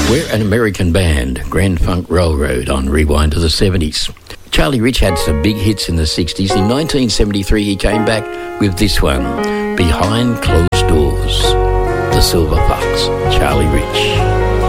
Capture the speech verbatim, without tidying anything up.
We're an American band, Grand Funk Railroad, on Rewind to the seventies. Charlie Rich had some big hits in the sixties. In nineteen seventy-three, he came back with this one, Behind Closed Doors. The Silver Fox, Charlie Rich.